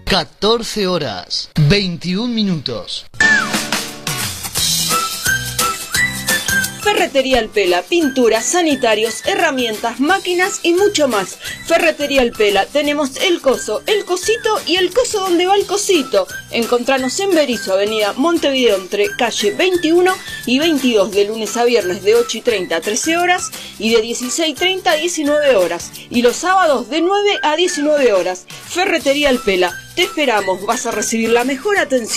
14 horas, 21 minutos. Ferretería El Pela, pinturas, sanitarios, herramientas, máquinas y mucho más. Ferretería El Pela, tenemos el coso, el cosito y el coso donde va el cosito. Encontranos en Berisso, avenida Montevideo, entre calle 21 y 22, de lunes a viernes de 8:30 a 13 horas y de 16:30 a 19 horas. Y los sábados de 9 a 19 horas. Ferretería El Pela, te esperamos, vas a recibir la mejor atención.